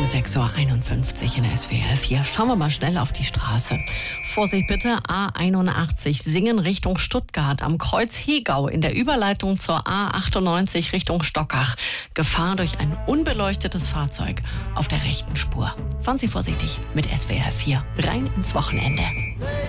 6:51 Uhr in SWR 4. Schauen wir mal schnell auf die Straße. Vorsicht bitte, A81 Singen Richtung Stuttgart am Kreuz Hegau in der Überleitung zur A98 Richtung Stockach. Gefahr durch ein unbeleuchtetes Fahrzeug auf der rechten Spur. Fahren Sie vorsichtig mit SWR 4 rein ins Wochenende.